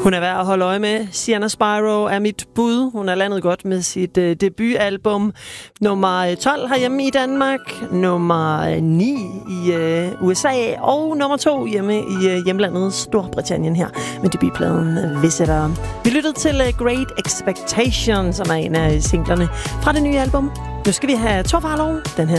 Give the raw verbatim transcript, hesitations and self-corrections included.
Hun er værd at holde øje med. Sienna Spyro er mit bud. Hun er landet godt med sit øh, debutalbum. Nummer tolv herhjemme i Danmark. Nummer ni i øh, U S A. Og nummer to hjemme i øh, hjemlandet Storbritannien her med debutpladen Visitor. Vi lyttede til øh, Great Expectations, som er en af singlerne fra det nye album. Nu skal vi have Tove Harlov. Den her